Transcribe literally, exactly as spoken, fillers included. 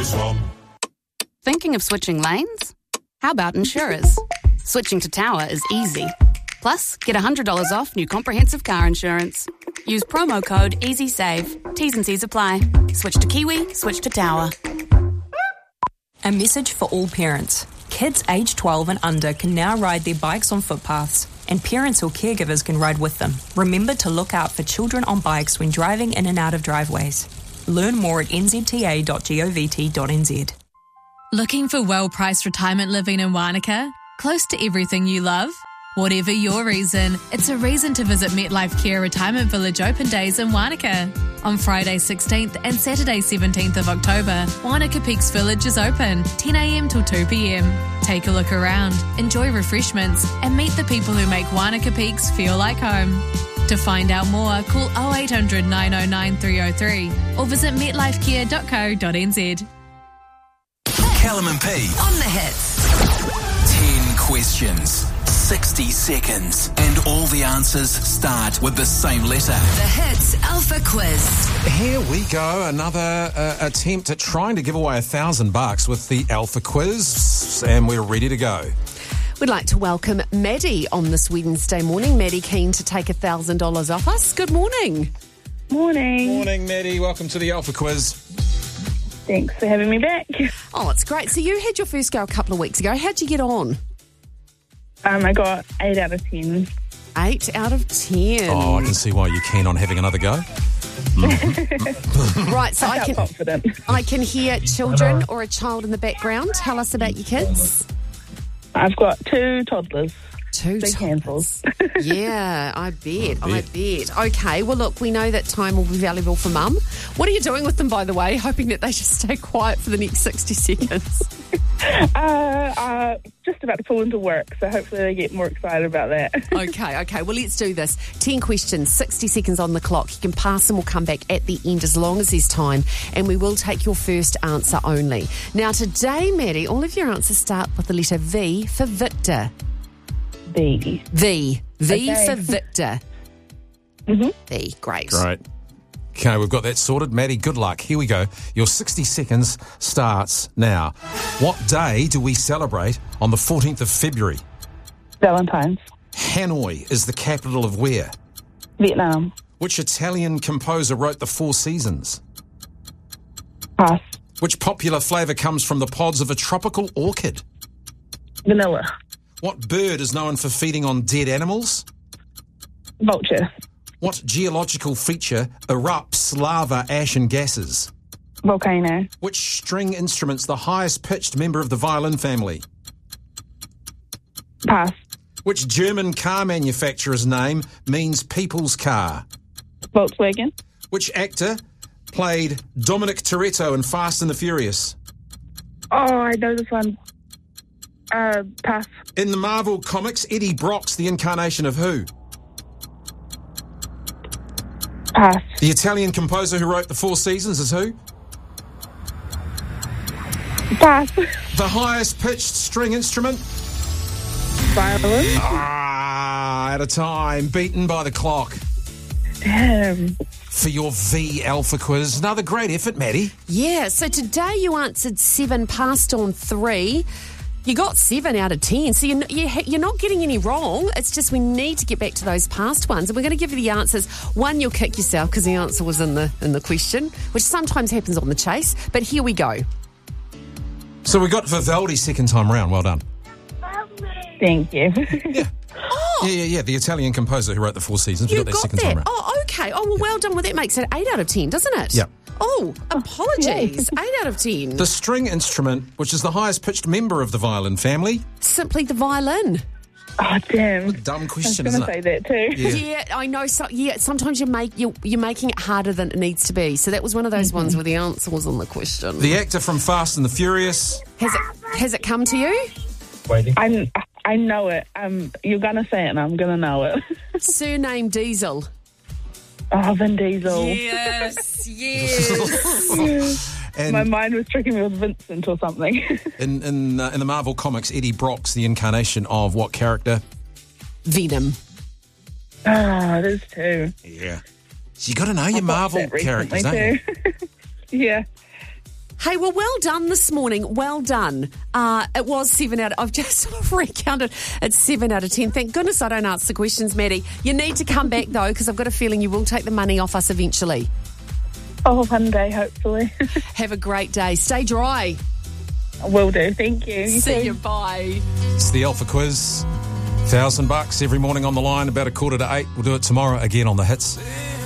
is wrong. Thinking of switching lanes? How about insurers? Switching to Tower is easy. Plus, get one hundred dollars off new comprehensive car insurance. Use promo code EasySave. T's and C's apply. Switch to Kiwi, switch to Tower. A message for all parents. Kids aged twelve and under can now ride their bikes on footpaths, and parents or caregivers can ride with them. Remember to look out for children on bikes when driving in and out of driveways. Learn more at n z t a dot govt dot n z. Looking for well-priced retirement living in Wānaka? Close to everything you love? Whatever your reason, it's a reason to visit MetLife Care Retirement Village Open Days in Wānaka. On Friday sixteenth and Saturday seventeenth of October, Wānaka Peaks Village is open, ten a m till two p m. Take a look around, enjoy refreshments, and meet the people who make Wānaka Peaks feel like home. To find out more, call oh eight hundred, nine oh nine, three oh three or visit metlife care dot co dot n z. Callum and P. On the hits. ten questions, sixty seconds, and all the answers start with the same letter. The Hits Alpha Quiz. Here we go, another uh, attempt at trying to give away a thousand bucks with the Alpha Quiz, and we're ready to go. We'd like to welcome Maddie on this Wednesday morning. Maddie keen to take a thousand dollars off us. Good morning. Morning. Morning, Maddie. Welcome to the Alpha Quiz. Thanks for having me back. Oh, it's great. So you had your first go a couple of weeks ago. How'd you get on? Um, I got eight out of ten. Eight out of ten. Oh, I can see why you're keen on having another go. Right, so I, I can confident. I can hear children or a child in the background. Tell us about your kids. I've got two toddlers. Two Big handfuls. Yeah, I bet, I I bet. bet. Okay, well, look, we know that time will be valuable for Mum. What are you doing with them, by the way? Hoping that they just stay quiet for the next sixty seconds. Uh, uh, just about to pull into work, so hopefully they get more excited about that. Okay, okay. Well, let's do this. ten questions, sixty seconds on the clock. You can pass and we'll come back at the end as long as there's time, and we will take your first answer only. Now, today, Maddie, all of your answers start with the letter V for Victor. B. V. V Okay. for Victor. Mm-hmm. V. Great. Great. Okay, we've got that sorted. Maddie, good luck. Here we go. Your sixty seconds starts now. What day do we celebrate on the fourteenth of February? Valentine's. Hanoi is the capital of where? Vietnam. Which Italian composer wrote The Four Seasons? Pass. Which popular flavour comes from the pods of a tropical orchid? Vanilla. What bird is known for feeding on dead animals? Vulture. What geological feature erupts lava, ash and gases? Volcano. Which string instrument's the highest pitched member of the violin family? Pass. Which German car manufacturer's name means people's car? Volkswagen. Which actor played Dominic Toretto in Fast and the Furious? Oh, I know this one. Uh, pass. In the Marvel comics, Eddie Brock's the incarnation of who? Pass. The Italian composer who wrote The Four Seasons is who? Pass. The highest pitched string instrument? Violin. Ah, out of time. Beaten by the clock. Damn. For your V Alpha Quiz. Another great effort, Maddie. Yeah, so today you answered seven, passed on three. You got seven out of ten, so you're, you're not getting any wrong. It's just we need to get back to those past ones. And we're going to give you the answers. One, you'll kick yourself because the answer was in the in the question, which sometimes happens on the chase. But here we go. So we got Vivaldi second time round. Well done. Thank you. Yeah. Oh, Yeah, yeah, yeah. The Italian composer who wrote The Four Seasons. We you got that got second time that. round. Oh, okay. Oh, well, well done. Well, that makes it eight out of ten, doesn't it? Yeah. Oh, apologies. eight out of ten. The string instrument, which is the highest pitched member of the violin family. Simply the violin. Oh, damn. Dumb question, I was isn't going to it? say that too. Yeah. Yeah, I know. So, yeah, sometimes you make you're, you're making it harder than it needs to be. So that was one of those ones where the answer was on the question. The actor from Fast and the Furious. Has it has it come to you? I'm, I know it. Um, you're going to say it and I'm going to know it. Surname Diesel. Oh, Vin Diesel. Yes, yes. And My mind was tricking me with Vincent or something. in in, uh, in the Marvel comics, Eddie Brock's the incarnation of what character? Venom. Ah, there's two. Yeah. So you got to know your I've watched Marvel that recently characters, don't you? too. Yeah. Hey, well, well done this morning. Well done. Uh, it was seven out of... I've just sort of recounted. It's seven out of ten. Thank goodness I don't answer the questions, Maddie. You need to come back, though, because I've got a feeling you will take the money off us eventually. Oh, one day, hopefully. Have a great day. Stay dry. Will do. Thank you. you See too. you. Bye. It's the Alpha Quiz. Thousand bucks every morning on the line, about a quarter to eight. We'll do it tomorrow again on the Hits.